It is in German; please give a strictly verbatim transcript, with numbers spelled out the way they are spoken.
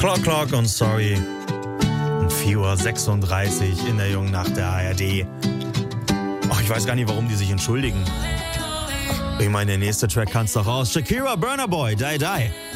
Clock Clock und Sorry. Um vier Uhr sechsunddreißig in der jungen Nacht der A R D. Ach, ich weiß gar nicht, warum die sich entschuldigen. Ich meine, der nächste Track kann's doch raus. Shakira, Burna Boy, Die Die.